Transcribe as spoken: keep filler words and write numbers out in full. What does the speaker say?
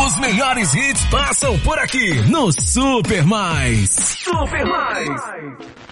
Os melhores hits passam por aqui no Super Mais. Super Mais.